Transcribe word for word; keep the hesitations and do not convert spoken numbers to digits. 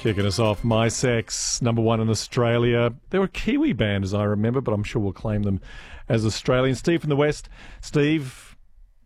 Kicking us off, My Sex, number one in Australia. They were a Kiwi band, as I remember, but I'm sure we'll claim them as Australian. Steve from the West. Steve,